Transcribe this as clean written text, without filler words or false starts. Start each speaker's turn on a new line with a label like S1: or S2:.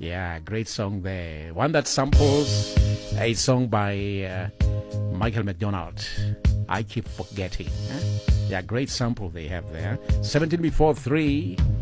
S1: Yeah, great song there. One that samples a song by Michael McDonald. I Keep Forgetting. Yeah, great sample they have there. 17 before 3.